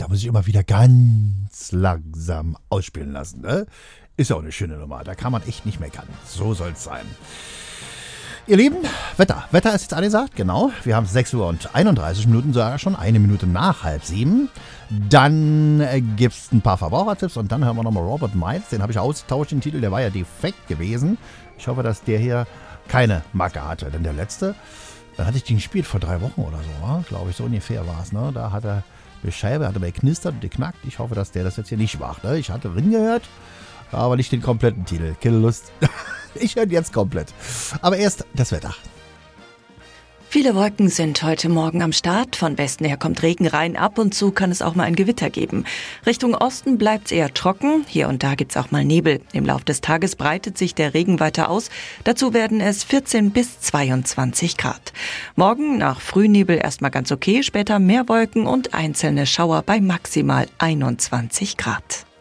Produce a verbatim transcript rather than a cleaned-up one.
Da muss ich immer wieder ganz langsam ausspielen lassen. Ne? Ist ja auch eine schöne Nummer. Da kann man echt nicht meckern. So soll es sein. Ihr Lieben, Wetter. Wetter ist jetzt angesagt, genau. Wir haben sechs Uhr und einunddreißig Minuten, sogar schon eine Minute nach halb sieben. Dann äh, gibt es ein paar Verbrauchertipps und dann hören wir nochmal Robert Miles. Den habe ich ausgetauscht, den Titel, der war ja defekt gewesen. Ich hoffe, dass der hier keine Macke hatte. Denn der letzte, dann hatte ich den gespielt vor drei Wochen oder so, glaube ich, so ungefähr war es. Ne? Da hat er die Scheibe, hat er bei knistert und geknackt. Ich hoffe, dass der das jetzt hier nicht macht. Ne? Ich hatte drin gehört, aber nicht den kompletten Titel. Keine Lust. Ich höre jetzt komplett. Aber erst das Wetter. Viele Wolken sind heute Morgen am Start. Von Westen her kommt Regen rein. Ab und zu kann es auch mal ein Gewitter geben. Richtung Osten bleibt es eher trocken. Hier und da gibt es auch mal Nebel. Im Laufe des Tages breitet sich der Regen weiter aus. Dazu werden es vierzehn bis zweiundzwanzig Grad. Morgen nach Frühnebel erstmal ganz okay. Später mehr Wolken und einzelne Schauer bei maximal einundzwanzig Grad.